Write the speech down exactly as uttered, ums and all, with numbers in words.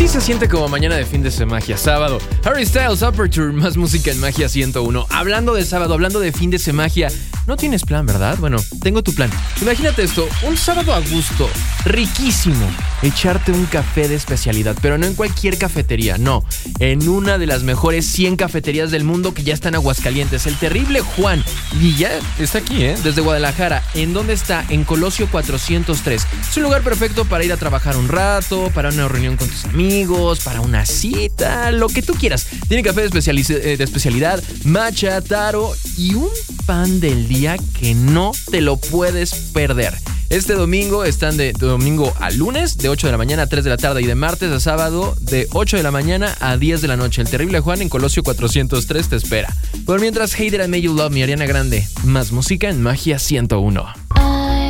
Así se siente como mañana de fin de semana, sábado. Harry Styles, Aperture, más música en Magia ciento uno. Hablando de sábado, hablando de fin de semana, no tienes plan, ¿verdad? Bueno, tengo tu plan. Imagínate esto, un sábado a gusto, riquísimo, echarte un café de especialidad, pero no en cualquier cafetería, no, en una de las mejores cien cafeterías del mundo que ya está en Aguascalientes, el Terrible Juan. Y ya está aquí, ¿eh? Desde Guadalajara. ¿En dónde está? En Colosio cuatrocientos tres. Es un lugar perfecto para ir a trabajar un rato, para una reunión con tus amigos, para una cita, lo que tú quieras. Tiene café de, especializ- de especialidad, matcha, taro y un pan del día que no te lo puedes perder. Este domingo están de, de domingo a lunes de ocho de la mañana a tres de la tarde y de martes a sábado de ocho de la mañana a diez de la noche. El Terrible Juan en Colosio cuatrocientos tres te espera. Por mientras, Hater I Made You Love Me, Ariana Grande. Más música en Magia ciento uno.